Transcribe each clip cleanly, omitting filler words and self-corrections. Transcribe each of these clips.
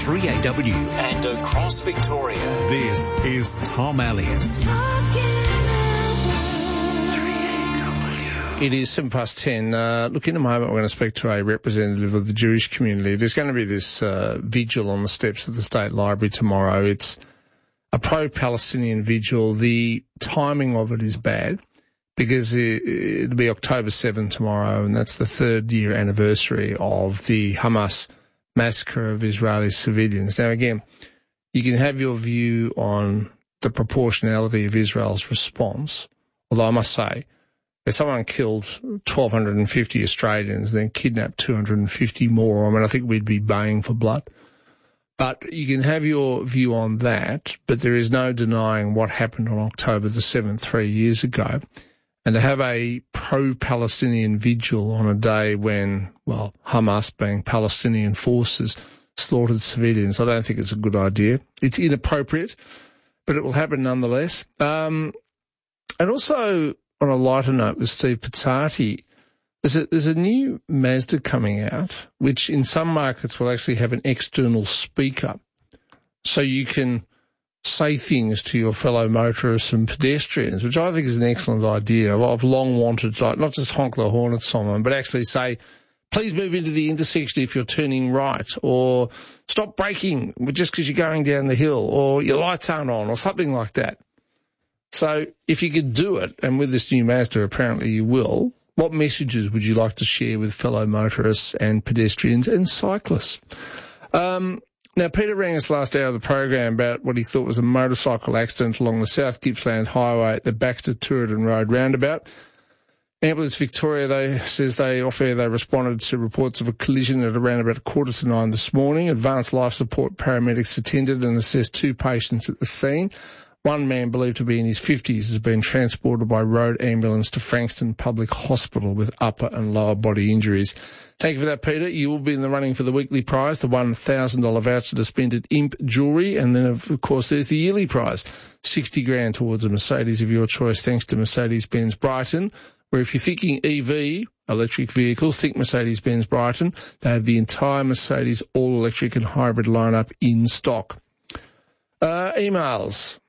3AW and across Victoria. This is Tom Elliott. It is 10:07. Look, in a moment we're going to speak to a representative of the Jewish community. There's going to be this vigil on the steps of the State Library tomorrow. It's a pro-Palestinian vigil. The timing of it is bad because it'll be October 7 tomorrow, and that's the third year anniversary of the Hamas massacre of Israeli civilians. Now, again, you can have your view on the proportionality of Israel's response, although I must say, if someone killed 1,250 Australians, then kidnapped 250 more, I mean, I think we'd be baying for blood. But you can have your view on that, but there is no denying what happened on October the 7th 3 years ago. And to have a pro-Palestinian vigil on a day when, well, Hamas, being Palestinian forces, slaughtered civilians, I don't think it's a good idea. It's inappropriate, but it will happen nonetheless. And also, on a lighter note with Steve Pizzati, there's a new Mazda coming out, which in some markets will actually have an external speaker. So you can say things to your fellow motorists and pedestrians, which I think is an excellent idea. I've long wanted, like, not just honk the horn at someone, but actually say, please move into the intersection if you're turning right, or stop braking just because you're going down the hill, or your lights aren't on, or something like that. So if you could do it, and with this new Mazda apparently you will, what messages would you like to share with fellow motorists and pedestrians and cyclists? Now, Peter rang us last hour of the program about what he thought was a motorcycle accident along the South Gippsland Highway at the Baxter Tooradin Road roundabout. Ambulance Victoria says they responded to reports of a collision at around about 8:45 this morning. Advanced life support paramedics attended and assessed two patients at the scene. One man, believed to be in his 50s, has been transported by road ambulance to Frankston Public Hospital with upper and lower body injuries. Thank you for that, Peter. You will be in the running for the weekly prize, the $1,000 voucher to spend at Imp Jewellery, and then, of course, there's the yearly prize, $60,000 towards a Mercedes of your choice, thanks to Mercedes-Benz Brighton, where if you're thinking EV, electric vehicles, think Mercedes-Benz Brighton. They have the entire Mercedes all-electric and hybrid lineup in stock. Emails.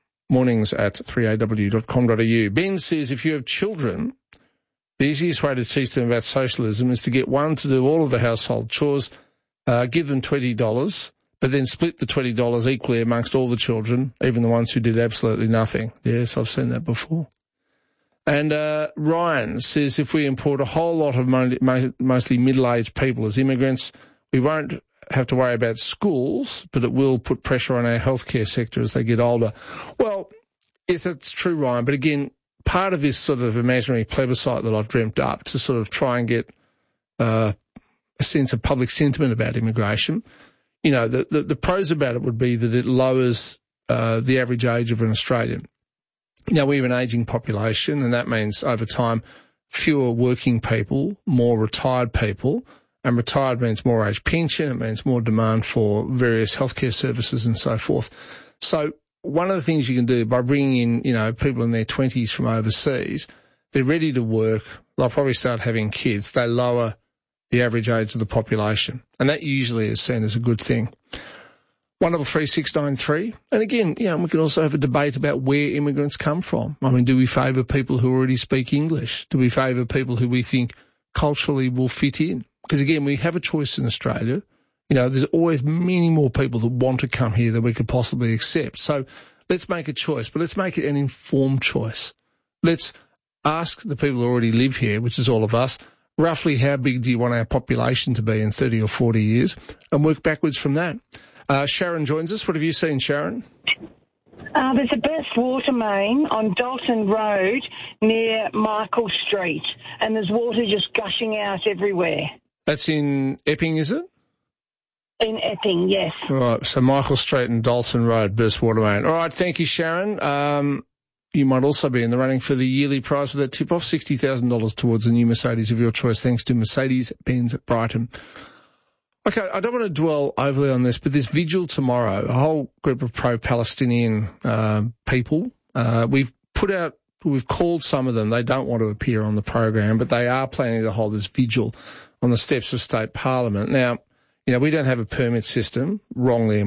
mornings@3aw.com.au. Ben says if you have children, the easiest way to teach them about socialism is to get one to do all of the household chores, give them $20, but then split the $20 equally amongst all the children, even the ones who did absolutely nothing. Yes, I've seen that before. And Ryan says if we import a whole lot of mostly middle-aged people as immigrants, we won't have to worry about schools, but it will put pressure on our healthcare sector as they get older. Well, yes, that's true, Ryan. But again, part of this sort of imaginary plebiscite that I've dreamt up to sort of try and get a sense of public sentiment about immigration, you know, the pros about it would be that it lowers the average age of an Australian. Now, we have an ageing population, and that means over time fewer working people, more retired people. And retired means more age pension, it means more demand for various healthcare services and so forth. So one of the things you can do by bringing in, you know, people in their 20s from overseas, they're ready to work, they'll probably start having kids, they lower the average age of the population. And that usually is seen as a good thing. 133 693. And again, you know, we can also have a debate about where immigrants come from. I mean, do we favour people who already speak English? Do we favour people who we think culturally will fit in? Because, again, we have a choice in Australia. You know, there's always many more people that want to come here than we could possibly accept. So let's make a choice, but let's make it an informed choice. Let's ask the people who already live here, which is all of us, roughly how big do you want our population to be in 30 or 40 years, and work backwards from that. Sharon joins us. What have you seen, Sharon? There's a burst water main on Dalton Road near Michael Street, and there's water just gushing out everywhere. That's in Epping, is it? In Epping, yes. All right, so Michael Street and Dalton Road, burst water main. All right, thank you, Sharon. You might also be in the running for the yearly prize for that tip-off, $60,000 towards a new Mercedes of your choice, thanks to Mercedes-Benz Brighton. Okay, I don't want to dwell overly on this, but this vigil tomorrow, a whole group of pro-Palestinian people, we've called some of them. They don't want to appear on the program, but they are planning to hold this vigil on the steps of State Parliament. Now, you know, we don't have a permit system, wrongly